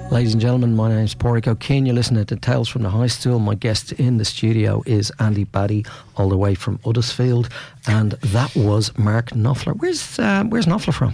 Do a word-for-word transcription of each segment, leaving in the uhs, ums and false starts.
Ladies and gentlemen, my name is Pádraig O'Keefe. You're listening to Tales from the High Stool. My guest in the studio is Andy Baddy, all the way from Uddersfield, and that was Mark Knopfler. Where's uh, Where's Knopfler from?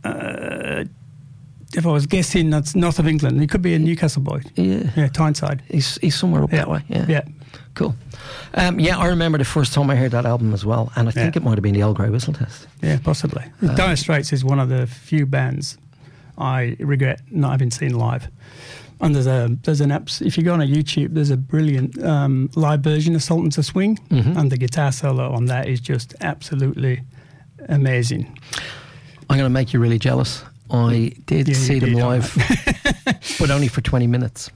Uh, if I was guessing, that's north of England. He could be a Newcastle boy. Yeah, yeah, Tyneside. He's he's somewhere up yeah. that way. Yeah, yeah, cool. Um, yeah, I remember the first time I heard that album as well, and I think yeah. it might have been the Old Grey Whistle Test. Yeah, possibly. Uh, Dire Straits is one of the few bands I regret not having seen live. And there's a there's an app. If you go on a YouTube, there's a brilliant um, live version of Sultans of Swing, mm-hmm. and the guitar solo on that is just absolutely amazing. I'm going to make you really jealous. I did yeah, see them did, live, but only for twenty minutes.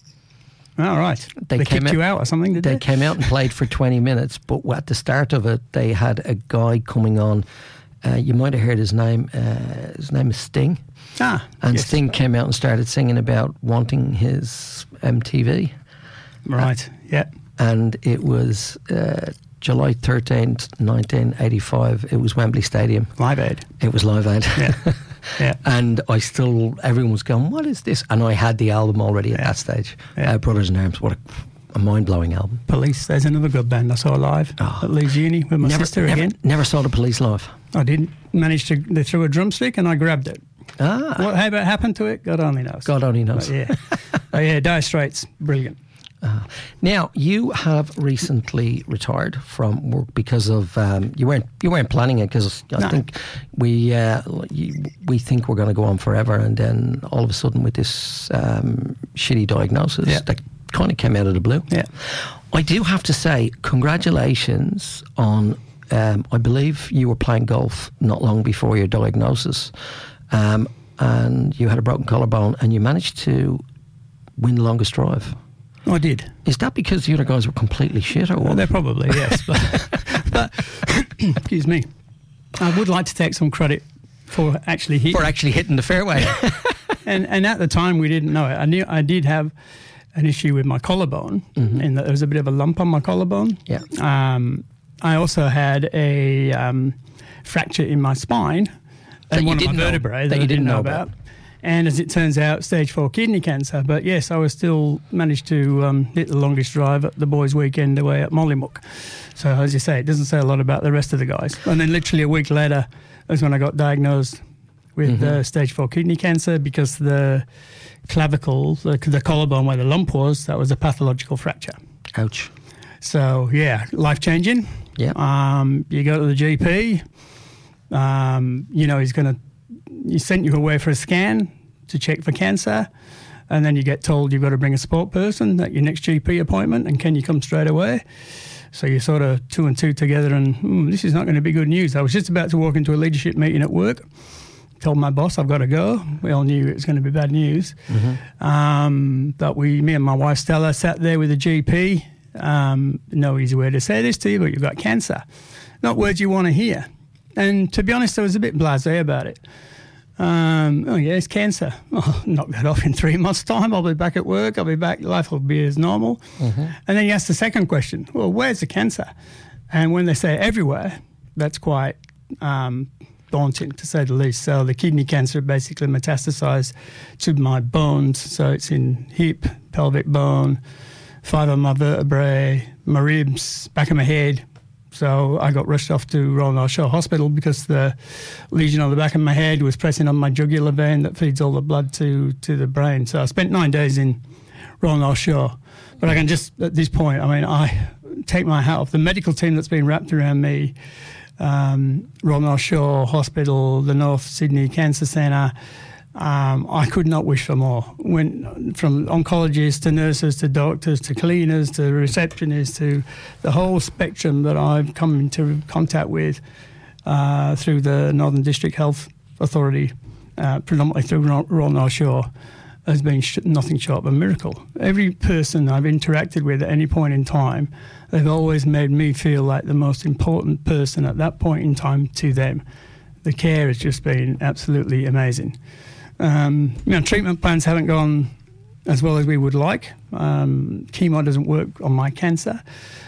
All right. They, they came kicked out, you out or something, did they? They came out and played for twenty minutes, but at the start of it, they had a guy coming on. Uh, you might have heard his name. Uh, his name is Sting. Ah, and yes. Sting came out and started singing about wanting his M T V. Right, uh, yeah. And it was uh, July thirteenth, nineteen eighty-five. It was Wembley Stadium. Live Aid. It was Live Aid. Yeah. yeah. And I still, everyone was going, what is this? And I had the album already at yeah. that stage. Yeah. Uh, Brothers in Arms, what a, a mind-blowing album. Police, there's another good band I saw live oh. at Leeds Uni with my never, sister never, again. Never saw the Police live. I didn't manage to, they threw a drumstick and I grabbed it. Ah. What happened to it? God only knows. God only knows. But yeah. oh, yeah, Dire Straits, brilliant. Uh, now you have recently retired from work because of um, you weren't you weren't planning it because I no. think we uh, you, we think we're going to go on forever, and then all of a sudden with this um, shitty diagnosis yeah. that kind of came out of the blue. Yeah, I do have to say congratulations on. Um, I believe you were playing golf not long before your diagnosis, um, and you had a broken collarbone, and you managed to win the longest drive. I did. Is that because the other guys were completely shit or what? Well, they're probably, yes. But, but excuse me. I would like to take some credit for actually hitting. For actually hitting the fairway. and and at the time, we didn't know it. I knew I did have an issue with my collarbone, mm-hmm. in that there was a bit of a lump on my collarbone. Yeah. Um, I also had a um, fracture in my spine that and one of my know, vertebrae that, that you I didn't know about. about. And as it turns out, stage four kidney cancer. But yes, I was still managed to um, hit the longest drive at the boys' weekend away at Mollymook. So as you say, it doesn't say a lot about the rest of the guys. And then literally a week later is when I got diagnosed with mm-hmm. uh, stage four kidney cancer, because the clavicle, the, the collarbone where the lump was, that was a pathological fracture. Ouch. So yeah, life changing. Yeah. Um, you go to the G P. Um, you know he's going to. He sent you away for a scan to check for cancer, and then you get told you've got to bring a support person at your next G P appointment, and can you come straight away? So you sort of two and two together, and mm, this is not going to be good news. I was just about to walk into a leadership meeting at work, told my boss I've got to go. We all knew it was going to be bad news. Mm-hmm. Um, but we, me and my wife Stella, sat there with a G P. Um, no easy way to say this to you, but you've got cancer. Not words you want to hear. And to be honest, I was a bit blasé about it. Um, oh, yeah, it's cancer. Oh, knock that off in three months' time. I'll be back at work. I'll be back. Life will be as normal. Mm-hmm. And then you ask the second question, well, where's the cancer? And when they say everywhere, that's quite um, daunting, to say the least. So the kidney cancer basically metastasized to my bones. So it's in hip, pelvic bone, five of my vertebrae, my ribs, back of my head. So I got rushed off to Royal North Shore Hospital because the lesion on the back of my head was pressing on my jugular vein that feeds all the blood to, to the brain. So I spent nine days in Royal North Shore. But I can just, at this point, I mean, I take my hat off. The medical team that's been wrapped around me, um, Royal North Shore Hospital, the North Sydney Cancer Centre, Um, I could not wish for more. When, from oncologists to nurses to doctors to cleaners to receptionists to the whole spectrum that I've come into contact with uh, through the Northern District Health Authority, uh, predominantly through Royal North Shore, has been sh- nothing short of a miracle. Every person I've interacted with at any point in time, they've always made me feel like the most important person at that point in time to them. The care has just been absolutely amazing. Um, you know, treatment plans haven't gone as well as we would like. Um, chemo doesn't work on my cancer.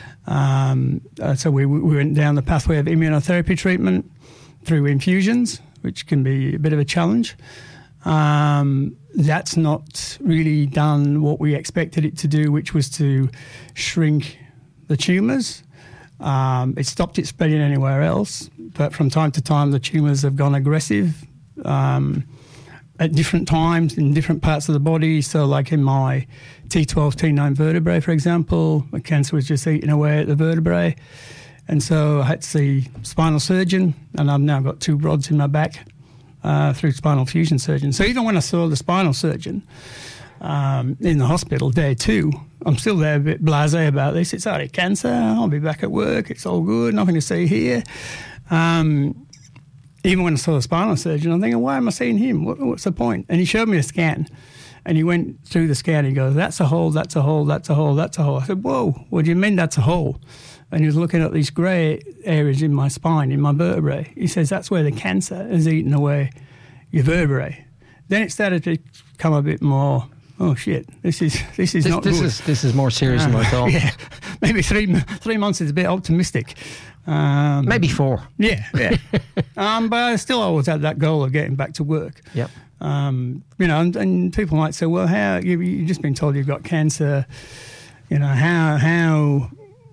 Um, uh, so we, we went down the pathway of immunotherapy treatment through infusions, which can be a bit of a challenge. Um, that's not really done what we expected it to do, which was to shrink the tumours. Um, it stopped it spreading anywhere else, but from time to time the tumours have gone aggressive um, at different times in different parts of the body. So like in my T twelve, T nine vertebrae, for example, the cancer was just eating away at the vertebrae. And so I had to see a spinal surgeon, and I've now got two rods in my back uh, through spinal fusion surgeon. So even when I saw the spinal surgeon um, in the hospital, day two, I'm still there a bit blasé about this. It's only cancer. I'll be back at work. It's all good. Nothing to see here. Um, even when I saw the spinal surgeon, I'm thinking, why am I seeing him? What, what's the point? And he showed me a scan. And he went through the scan. He goes, that's a hole, that's a hole, that's a hole, that's a hole. I said, whoa, what do you mean that's a hole? And he was looking at these grey areas in my spine, in my vertebrae. He says, that's where the cancer is eating away your vertebrae. Then it started to become a bit more, oh, shit, this is this is this, not this good. Is, this is more serious uh, than I thought. Yeah, maybe three three months is a bit optimistic. Um, maybe four. Yeah, yeah. um, but I still always had that goal of getting back to work. Yep. Um, you know, and, and people might say, well, how, you, you've just been told you've got cancer, you know, how how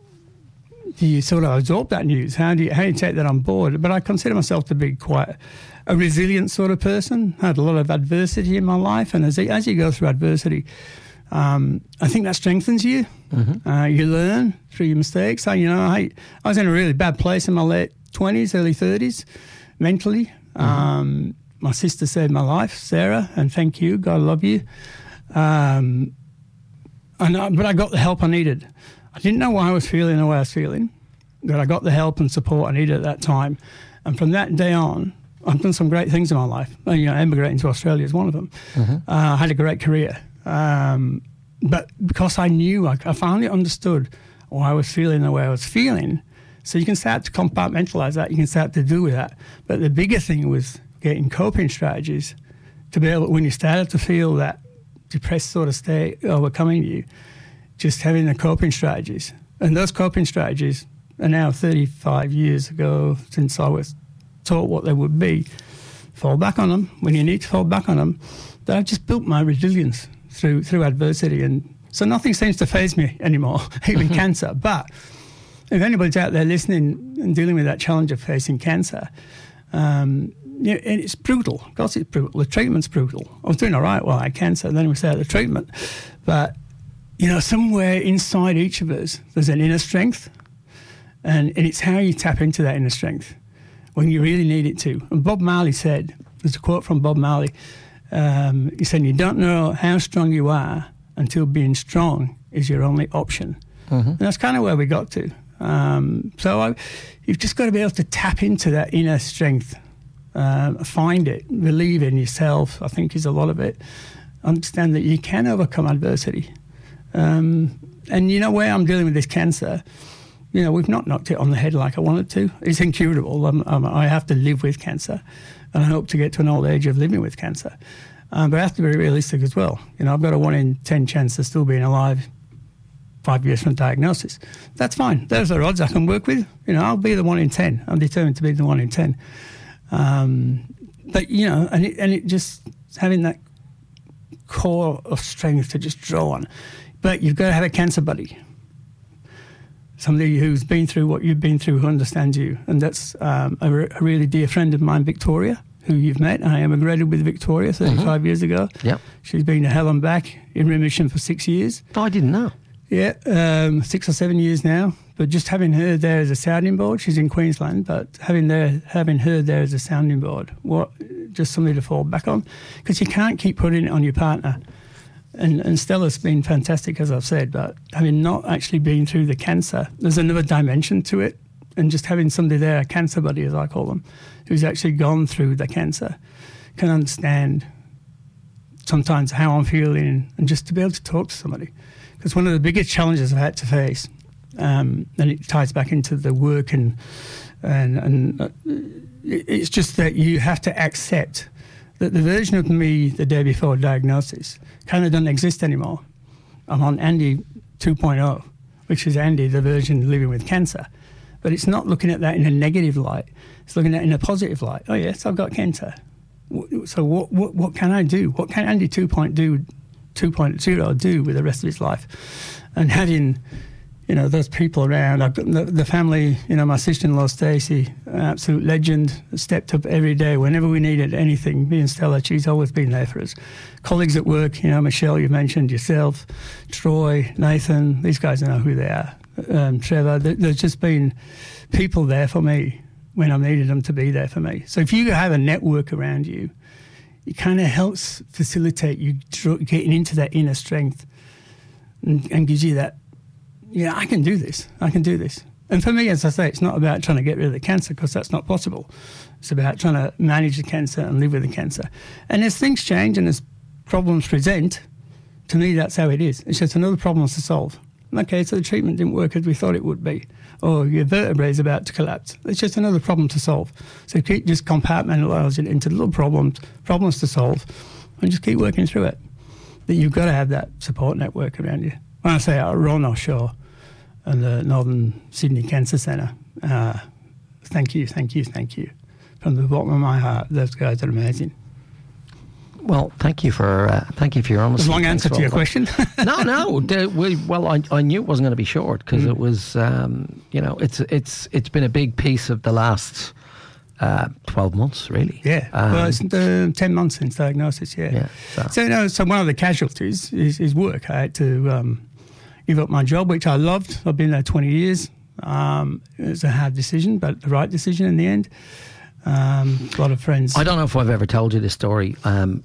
do you sort of absorb that news? How do you, how do you take that on board? But I consider myself to be quite a resilient sort of person. I had a lot of adversity in my life, and as, as you go through adversity, um, I think that strengthens you. Mm-hmm. Uh, you learn through your mistakes. I, you know, I, I was in a really bad place in my late twenties, early thirties, mentally. Mm-hmm. Um, my sister saved my life, Sarah, and thank you. God love you. Um, and I, but I got the help I needed. I didn't know why I was feeling the way I was feeling, but I got the help and support I needed at that time. And from that day on, I've done some great things in my life. You know, emigrating to Australia is one of them. Mm-hmm. Uh, I had a great career. Um, but because I knew, I, I finally understood why I was feeling the way I was feeling. So you can start to compartmentalize that. You can start to do with that. But the bigger thing was getting coping strategies to be able, when you started to feel that depressed sort of state overcoming you, just having the coping strategies. And those coping strategies are now thirty-five years ago since I was taught what they would be. Fall back on them when you need to fall back on them. But I've just built my resilience through through adversity. And so nothing seems to faze me anymore, even cancer. But if anybody's out there listening and dealing with that challenge of facing cancer, um, yeah, and it's brutal. Of course it's brutal. The treatment's brutal. I was doing all right while I had cancer, then we started the treatment. But, you know, somewhere inside each of us, there's an inner strength. And, and it's how you tap into that inner strength when you really need it to. And Bob Marley said, there's a quote from Bob Marley, um, he said, you don't know how strong you are until being strong is your only option. Mm-hmm. And that's kind of where we got to. Um, so I, you've just got to be able to tap into that inner strength. Uh, find it, believe in yourself, I think is a lot of it. Understand that you can overcome adversity. Um, and you know, where I'm dealing with this cancer, you know, we've not knocked it on the head like I wanted to. It's incurable. I'm, I'm, I have to live with cancer, and I hope to get to an old age of living with cancer. Um, but I have to be realistic as well. You know, I've got a one in ten chance of still being alive five years from diagnosis. That's fine. Those are odds I can work with. You know, I'll be the one in ten. I'm determined to be the one in ten. Um, but, you know, and it, and it just having that core of strength to just draw on. But you've got to have a cancer buddy, somebody who's been through what you've been through, who understands you. And that's um, a, re- a really dear friend of mine, Victoria, who you've met. I emigrated with Victoria thirty-five mm-hmm. years ago. Yep. She's been to hell and back in remission for six years. Oh, I didn't know. Yeah, um, six or seven years now. But just having her there as a sounding board, she's in Queensland, but having there, having her there as a sounding board, what, just something to fall back on. Because you can't keep putting it on your partner. And, and Stella's been fantastic, as I've said, but having not actually been through the cancer, there's another dimension to it. And just having somebody there, a cancer buddy, as I call them, who's actually gone through the cancer, can understand sometimes how I'm feeling, and just to be able to talk to somebody. Because one of the biggest challenges I've had to face, um, and it ties back into the work, and and, and uh, it's just that you have to accept that the version of me the day before diagnosis kind of doesn't exist anymore. I'm on Andy two point oh, which is Andy, the version living with cancer. But it's not looking at that in a negative light. It's looking at it in a positive light. Oh, yes, I've got cancer. So what, what, what can I do? What can Andy two point oh do with the rest of his life? And having, you know, those people around. I've got the, the family, you know, my sister-in-law, Stacey, an absolute legend, stepped up every day whenever we needed anything. Me and Stella, she's always been there for us. Colleagues at work, you know, Michelle, you mentioned, yourself, Troy, Nathan, these guys know who they are. Um, Trevor, there, there's just been people there for me when I needed them to be there for me. So if you have a network around you, it kind of helps facilitate you getting into that inner strength and, and gives you that, yeah, I can do this. I can do this. And for me, as I say, it's not about trying to get rid of the cancer because that's not possible. It's about trying to manage the cancer and live with the cancer. And as things change and as problems present, to me, that's how it is. It's just another problem to solve. Okay, so the treatment didn't work as we thought it would be. Or your vertebrae is about to collapse. It's just another problem to solve. So keep just compartmentalise it into little problems, problems to solve, and just keep working through it. But you've got to have that support network around you. When I say uh, Ron O'Shaw and the Northern Sydney Cancer Centre, uh, thank you, thank you, thank you. From the bottom of my heart, those guys are amazing. Well, thank you for uh, thank you for your honesty. A long answer to your question. no, no. The, we, well, I, I knew it wasn't going to be short because mm. it was, um, you know, it's it's it's been a big piece of the last uh, twelve months, really. Yeah. Um, well, it's uh, ten months since diagnosis. Yeah. Yeah. So, so, you know, so one of the casualties is, is work. I had to um, give up my job, which I loved. I've been there twenty years. Um, it was a hard decision, but the right decision in the end. Um, a lot of friends. I don't know if I've ever told you this story. Um,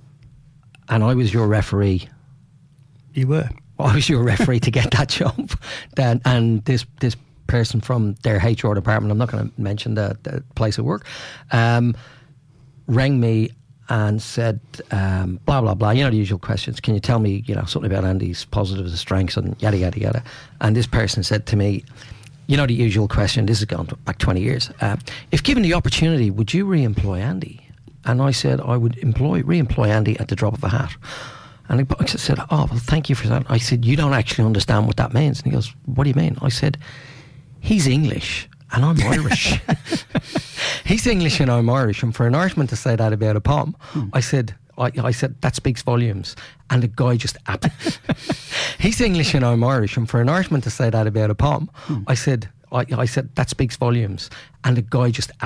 And I was your referee. You were. I was your referee to get that job. Then, and this this person from their H R department, I'm not going to mention the, the place of work, um, rang me and said, um, blah, blah, blah, you know, the usual questions. Can you tell me, you know, something about Andy's positives and strengths and yada, yada, yada. And this person said to me, you know, the usual question, this is going back twenty years. Uh, if given the opportunity, would you re-employ Andy? And I said I would employ, re-employ Andy at the drop of a hat. And I said, oh, well, thank you for that. I said, you don't actually understand what that means. And he goes, what do you mean? I said, he's English and I'm Irish. He's English and I'm Irish. And for an Irishman to say that about a P O M, hmm. I said, I, I said, that speaks volumes. And the guy just, he's English and I'm Irish. And for an Irishman to say that about a P O M, hmm. I said, I, I said, that speaks volumes. And the guy just